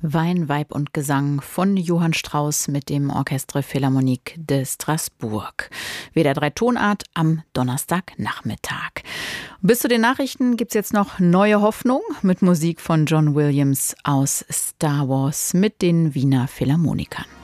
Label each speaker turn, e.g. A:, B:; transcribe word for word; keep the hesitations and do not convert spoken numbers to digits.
A: Wein, Weib und Gesang von Johann Strauss mit dem Orchestre Philharmonique de Strasbourg. W D R drei Tonart am Donnerstagnachmittag. Bis zu den Nachrichten gibt's jetzt noch Neue Hoffnung mit Musik von John Williams aus Star Wars mit den Wiener Philharmonikern.